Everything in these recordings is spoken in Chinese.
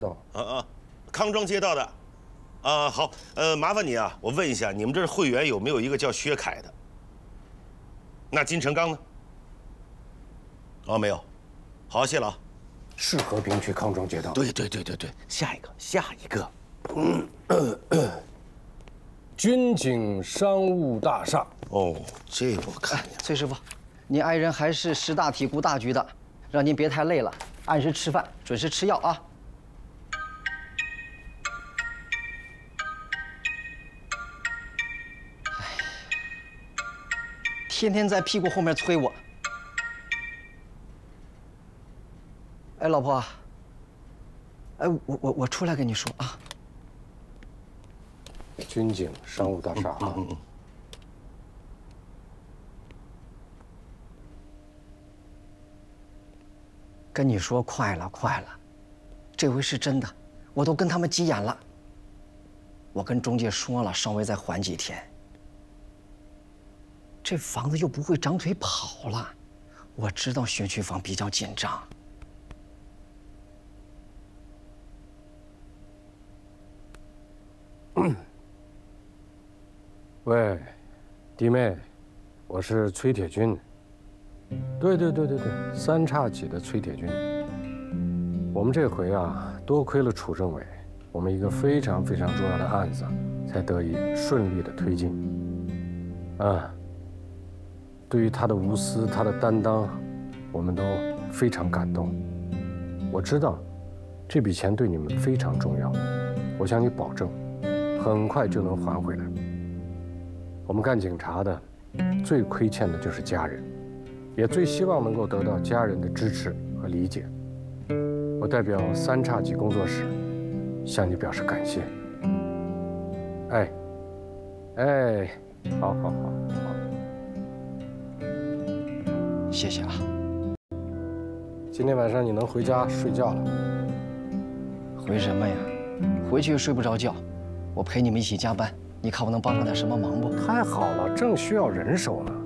康庄街道的。好，麻烦你啊，我问一下，你们这会员有没有一个叫薛凯的？那金成刚呢？哦，没有。好，谢了啊。 是和平区康庄街道。 对，下一个。 军警商务大厦。 哦，这我看见。 崔师傅，您爱人还是识大体顾大局的，让您别太累了，按时吃饭，准时吃药啊。哎，天天在屁股后面催我。哎，老婆，哎，我出来跟你说啊。 军警商务大厦啊。 跟你说快了，这回是真的，我都跟他们急眼了。我跟中介说了，稍微再缓几天。这房子又不会长腿跑了，我知道学区房比较紧张。 喂，弟妹，我是崔铁军。对，3叉戟的崔铁军。我们这回啊，多亏了楚政委，我们一个非常重要的案子才得以顺利的推进。对于他的无私，他的担当，我们都非常感动。我知道，这笔钱对你们非常重要，我向你保证，很快就能还回来。我们干警察的，最亏欠的就是家人，也最希望能够得到家人的支持和理解。我代表3叉戟工作室向你表示感谢。好， 谢谢啊。 今天晚上你能回家睡觉了？ 回什么呀？回去也睡不着觉。我陪你们一起加班，你看我能帮上点什么忙不？ 太好了，正需要人手呢。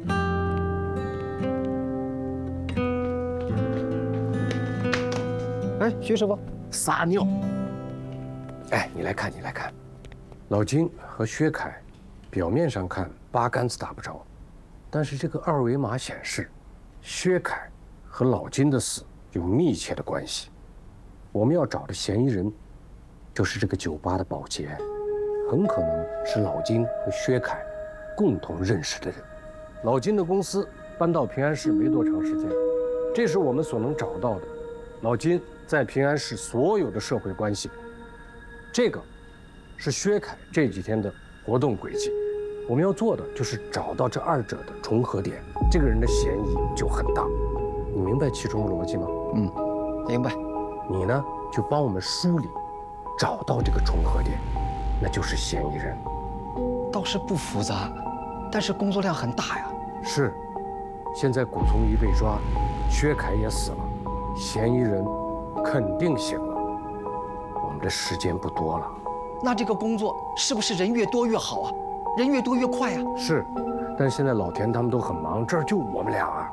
哎，徐师傅， 撒尿！哎，你来看，老金和薛凯，表面上看八竿子打不着，但是这个二维码显示，薛凯和老金的死有密切的关系。我们要找的嫌疑人，就是这个酒吧的保洁，很可能是老金和薛凯共同认识的人。老金的公司搬到平安市没多长时间，这是我们所能找到的老金在平安市所有的社会关系。这个是薛凯这几天的活动轨迹。我们要做的就是找到这二者的重合点，这个人的嫌疑就很大。你明白其中的逻辑吗？ 明白。 你呢，就帮我们梳理，找到这个重合点，那就是嫌疑人。 倒是不复杂，但是工作量很大呀。 是，现在古从一被抓，薛凯也死了，嫌疑人肯定醒了。我们的时间不多了。 那这个工作是不是人越多越好啊？人越多越快啊？ 是，但现在老田他们都很忙，这儿就我们俩啊。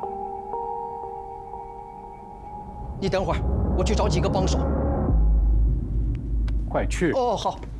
你等会儿，我去找几个帮手。 快去！ 哦，好。